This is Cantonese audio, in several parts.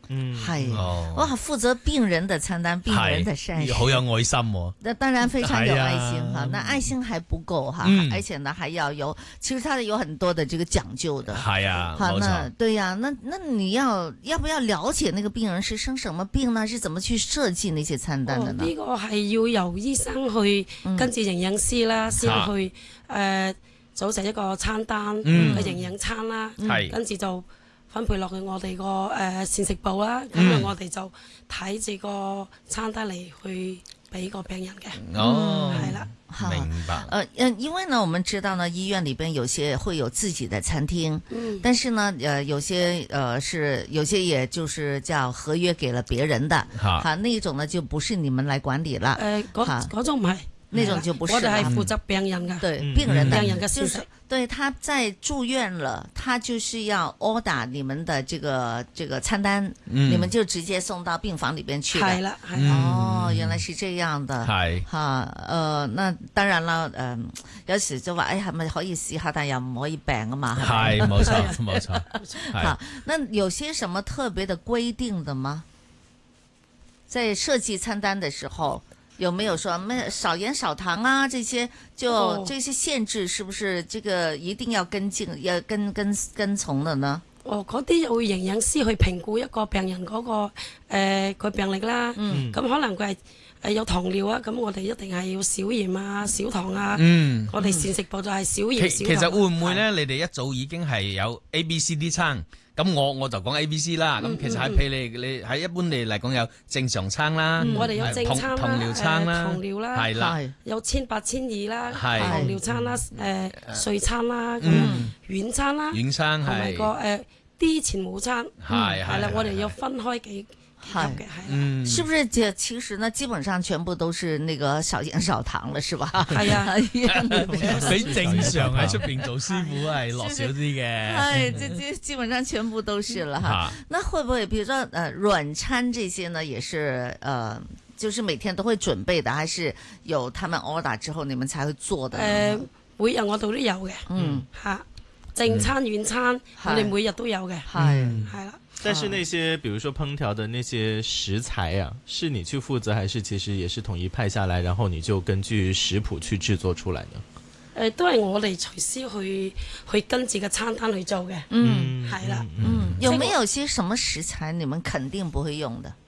係哇，負責病人的餐單，病人的膳食， 好有愛心喎。 那當然非常有愛心哈，那愛心還不夠哈，而且呢還要有，其實它有很多的這個講究的。 係啊， 好， 冇錯。 對呀，那你要不要了解那個病人是生什麼病呢？是怎麼去設計那些餐單的呢？ 呢個係要由醫生去跟住營養師啦，先去組成一個餐單嘅營養餐啦，跟住就分配落去我哋個膳食部啦，咁我哋就睇住個餐單嚟去俾個病人嘅。 哦， 係啦， 明白。 因為呢，我們知道呢，醫院裏邊有些會有自己的餐廳，但是呢，有些有些也就是叫合約給了別人的，哈，那一種呢就不是你們來管理啦。 嗰種唔係。 那種就不是， 我哋係負責病人㗎， 對病人嘅就是對他在住院了，他就是要 order 你們的這個餐單，你們就直接送到病房裏邊去的。 係啦， 哦，原來是這樣的。 係那當然啦，有時就話，係咪可以試下，但又唔可以病啊嘛。 係，冇錯冇錯。 好，那有些什麼特別的規定的嗎？在設計餐單的時候。有沒有說咩少鹽少糖啊？這些這些限制是不是這個一定要跟進要跟從的呢？ 嗰啲會營養師去評估一個病人嗰個佢病歷啦。咁可能佢係有糖尿啊，咁我哋一定係要少鹽啊、少糖啊。我哋膳食部就係少鹽少糖。 其實會唔會咧？你哋一早已經係有 A、B、C、D 餐？咁我就講 A、B、C 啦，咁其實喺譬如你喺一般你嚟講有正常餐啦， 我哋有正餐啦， 糖尿餐啦， 糖尿啦， 係啦， 有1800、1200啦，糖尿餐啦，碎餐啦，咁軟餐啦， 軟餐同埋個D 前午餐， 係啦，我哋要分開幾級嘅，係是不是？其實呢，基本上全部都是那個少鹽少糖了，是吧？ 係啊， 比正常喺出邊做師傅係落少啲嘅。 係，基本上全部都是了哈。那會不會，比如說軟餐這些呢，也是就是每天都會準備的，還是有他們 order 之後你們才會做的？ 每日我度都有嘅，嚇正餐軟餐，我哋每日都有嘅，係啦。 但是那些，比如說烹調的那些食材啊，是你去負責，還是其實也是統一派下來，然後你就根據食譜去製作出來呢？ 都係我哋廚師去跟住個餐單去做嘅，係啦。 有沒有些什麼食材你們肯定不會用的？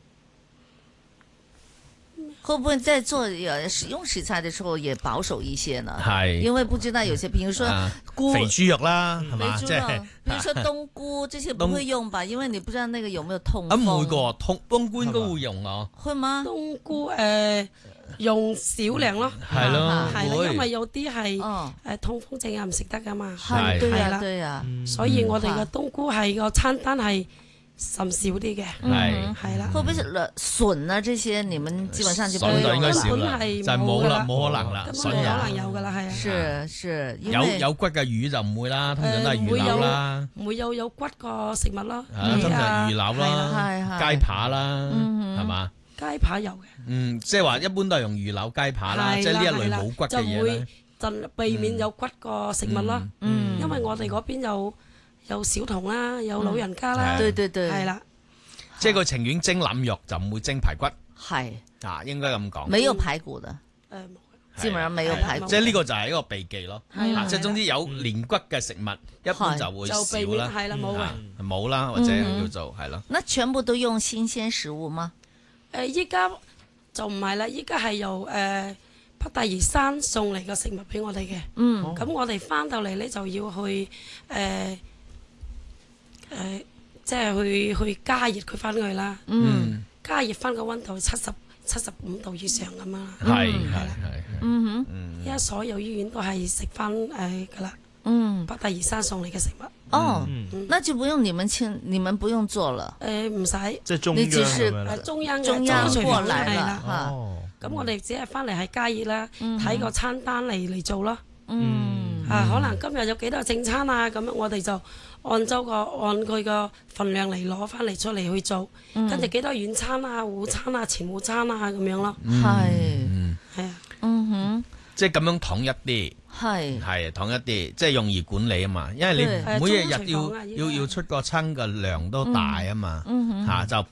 會不會在做使用食材的時候也保守一些呢？係，因為不知道有些，比如說菇、 肥豬肉啦，係嘛？即係， 比如說冬菇，這些不會用吧？因為你不知道那個有沒有痛風。 唔會個冬菇應該會用啊。 會嗎？ 冬菇用少量咯， 係咯， 係啦，因為有啲係痛風症啊唔食得噶嘛。 係，對啊，對啊。所以我哋嘅冬菇係個餐單係甚少啲嘅，係啦。 會不會筍啊？這些你們基本上就筍就應該少啦， 就冇啦，冇可能啦， 根本冇可能有噶啦，係啊。 是， 有骨嘅魚就唔會啦，通常都係魚柳啦。 唔會有骨個食物咯， 通常魚柳啦、雞扒啦，係嘛？ 雞扒有嘅， 即係話一般都係用魚柳雞扒啦，即係呢一類冇骨嘅嘢咧， 就避免有骨個食物咯。因為我哋嗰邊有小童啦，有老人家啦， 對， 係啦。 即係佢情願蒸腩肉就唔會蒸排骨， 係應該咁講。 沒有排骨的，基本上沒有排骨。 即係呢個就係一個避忌咯。即係總之有連骨嘅食物，一般就會少啦。 係啦， 冇啦，或者叫做係咯。 那全部都用新鮮食物嗎？ 依家就唔係啦，依家係由北大嶼山送嚟嘅食物俾我哋嘅。咁我哋翻到嚟咧就要去即係去加熱佢翻去啦。加熱翻個溫度75度以上咁樣啦。 係。 依家所有醫院都係食翻噶啦。北大嶼山送嚟嘅食物。 哦，那就不用你們不用做了。 唔使， 即係中央中央過嚟啦嚇。咁我哋只係翻嚟係加熱啦，睇個餐單嚟做咯。可能今日有幾多正餐啊？咁樣我哋就按佢個份量嚟攞翻嚟出嚟去做，跟住幾多軟餐啊、午餐啊、前午餐啊咁樣咯。係啊， 即係咁樣統一啲。係統一啲，即係容易管理啊嘛，因為你每一日要出個餐嘅量都大啊嘛，就。